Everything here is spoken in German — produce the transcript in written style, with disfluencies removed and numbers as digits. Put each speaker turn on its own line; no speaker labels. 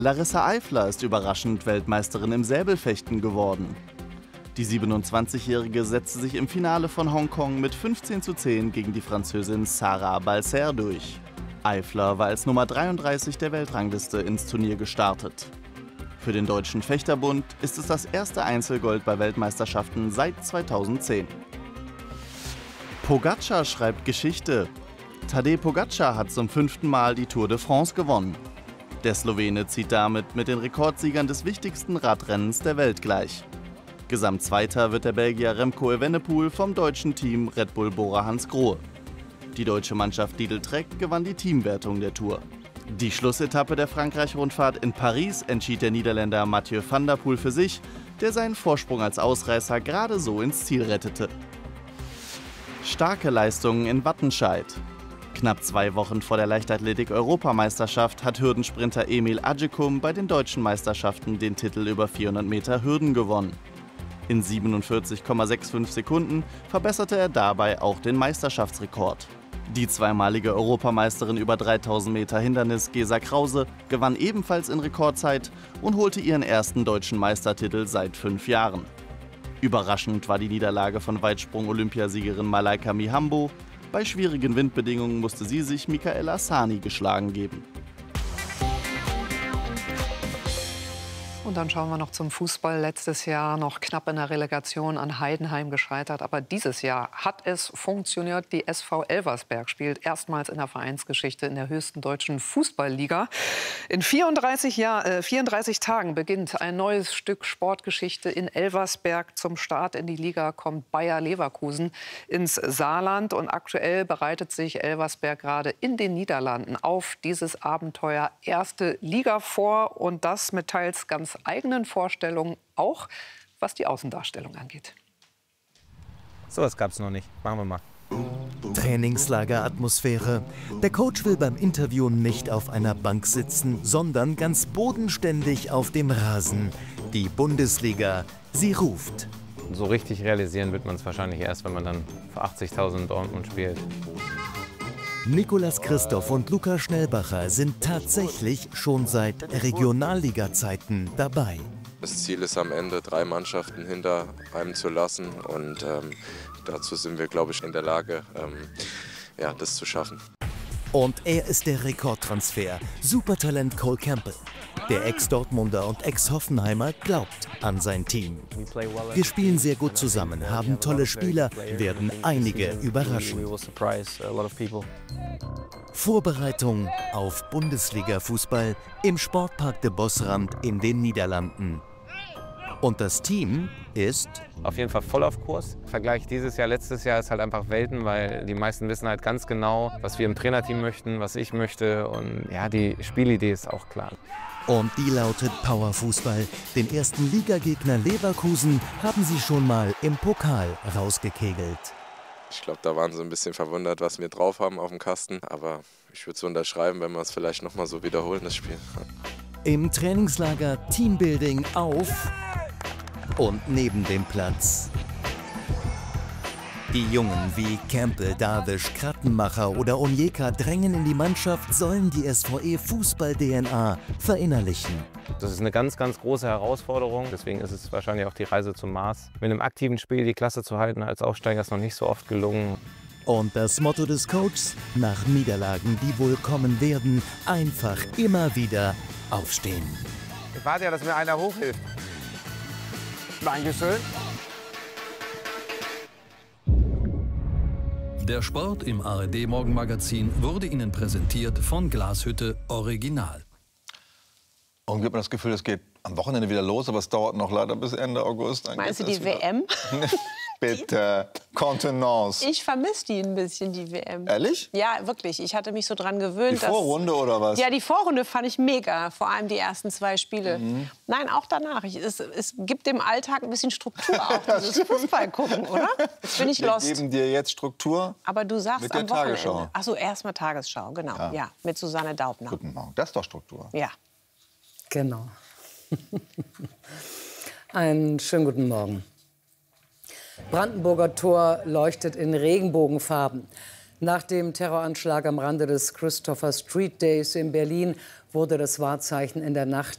Larissa Eifler ist überraschend Weltmeisterin im Säbelfechten geworden. Die 27-Jährige setzte sich im Finale von Hongkong mit 15:10 gegen die Französin Sarah Balser durch. Eifler war als Nummer 33 der Weltrangliste ins Turnier gestartet. Für den Deutschen Fechterbund ist es das erste Einzelgold bei Weltmeisterschaften seit 2010. Pogačar schreibt Geschichte. Tadej Pogačar hat zum 5. Mal die Tour de France gewonnen. Der Slowene zieht damit mit den Rekordsiegern des wichtigsten Radrennens der Welt gleich. Gesamtzweiter wird der Belgier Remco Evenepoel vom deutschen Team Red Bull Bora Hansgrohe. Die deutsche Mannschaft Lidl-Trek gewann die Teamwertung der Tour. Die Schlussetappe der Frankreich-Rundfahrt in Paris entschied der Niederländer Mathieu van der Poel für sich, der seinen Vorsprung als Ausreißer gerade so ins Ziel rettete. Starke Leistungen in Wattenscheid. Knapp 2 Wochen vor der Leichtathletik-Europameisterschaft hat Hürdensprinter Emil Adjekum bei den deutschen Meisterschaften den Titel über 400 Meter Hürden gewonnen. In 47,65 Sekunden verbesserte er dabei auch den Meisterschaftsrekord. Die zweimalige Europameisterin über 3000 Meter Hindernis Gesa Krause gewann ebenfalls in Rekordzeit und holte ihren ersten deutschen Meistertitel seit 5 Jahren. Überraschend war die Niederlage von Weitsprung-Olympiasiegerin Malaika Mihambo. Bei schwierigen Windbedingungen musste sie sich Michaela Sani geschlagen geben.
Und dann schauen wir noch zum Fußball. Letztes Jahr noch knapp in der Relegation an Heidenheim gescheitert. Aber dieses Jahr hat es funktioniert. Die SV Elversberg spielt erstmals in der Vereinsgeschichte in der höchsten deutschen Fußballliga. In 34 Tagen beginnt ein neues Stück Sportgeschichte in Elversberg. Zum Start in die Liga kommt Bayer Leverkusen ins Saarland. Und aktuell bereitet sich Elversberg gerade in den Niederlanden auf dieses Abenteuer erste Liga vor. Und das mit teils ganz eigenen Vorstellungen, auch was die Außendarstellung angeht.
So was gab's noch nicht. Machen wir mal.
Trainingslageratmosphäre. Der Coach will beim Interview nicht auf einer Bank sitzen, sondern ganz bodenständig auf dem Rasen. Die Bundesliga, sie ruft.
So richtig realisieren wird man es wahrscheinlich erst, wenn man dann für 80.000 Dortmund spielt.
Nicolas Christoph und Luca Schnellbacher sind tatsächlich schon seit Regionalliga-Zeiten dabei.
Das Ziel ist am Ende, 3 Mannschaften hinter einem zu lassen. Und dazu sind wir, glaube ich, in der Lage, das zu schaffen.
Und er ist der Rekordtransfer. Supertalent Cole Campbell. Der Ex-Dortmunder und Ex-Hoffenheimer glaubt an sein Team. Wir spielen sehr gut zusammen, haben tolle Spieler, werden einige überraschen. Vorbereitung auf Bundesliga-Fußball im Sportpark de Bosrand in den Niederlanden. Und das Team ist
auf jeden Fall voll auf Kurs. Vergleich dieses Jahr, letztes Jahr ist halt einfach Welten, weil die meisten wissen halt ganz genau, was wir im Trainerteam möchten, was ich möchte. Und ja, die Spielidee ist auch klar.
Und die lautet Powerfußball. Den ersten Ligagegner Leverkusen haben sie schon mal im Pokal rausgekegelt.
Ich glaube, da waren sie ein bisschen verwundert, was wir drauf haben auf dem Kasten. Aber ich würde es unterschreiben, wenn wir es vielleicht noch mal so wiederholen, das Spiel.
Im Trainingslager Teambuilding auf und neben dem Platz. Die Jungen wie Campbell, Darwish, Krattenmacher oder Onyeka drängen in die Mannschaft, sollen die SVE Fußball-DNA verinnerlichen.
Das ist eine ganz, ganz große Herausforderung. Deswegen ist es wahrscheinlich auch die Reise zum Mars. Mit einem aktiven Spiel die Klasse zu halten als Aufsteiger ist noch nicht so oft gelungen.
Und das Motto des Coaches: Nach Niederlagen, die wohl kommen werden, einfach immer wieder aufstehen.
Ich warte ja, dass mir einer hochhilft. Dankeschön.
Der Sport im ARD-Morgenmagazin wurde Ihnen präsentiert von Glashütte Original.
Irgendwie hat man das Gefühl, es geht am Wochenende wieder los, aber es dauert noch leider bis Ende August. Dann
meinst du die WM?
Bitte, Kontenance.
Ich vermisse die ein bisschen, die WM.
Ehrlich?
Ja, wirklich. Ich hatte mich so dran gewöhnt.
Die Vorrunde oder was?
Ja, die Vorrunde fand ich mega. Vor allem die ersten 2 Spiele. Nein, auch danach. Es gibt dem Alltag ein bisschen Struktur auch, dieses Fußball gucken, oder? Jetzt bin ich lost.
Wir geben dir jetzt Struktur.
Aber du sagst
mit der
am Wochenende.
Tagesschau.
Ach so, erstmal Tagesschau, genau. Ja, mit Susanne Daubner.
Guten Morgen. Das ist doch Struktur.
Ja.
Genau. Einen schönen guten Morgen. Brandenburger Tor leuchtet in Regenbogenfarben. Nach dem Terroranschlag am Rande des Christopher Street Days in Berlin wurde das Wahrzeichen in der Nacht